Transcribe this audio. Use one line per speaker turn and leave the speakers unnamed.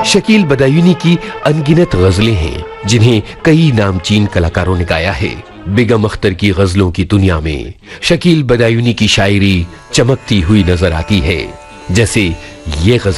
शकील बदायूनी की अनगिनत गजलें हैं जिन्हें कई नामचीन कलाकारों ने गाया है। बेगम अख्तर की गजलों की दुनिया में शकील बदायूनी की शायरी चमकती हुई नजर आती है। जैसे ये गजल।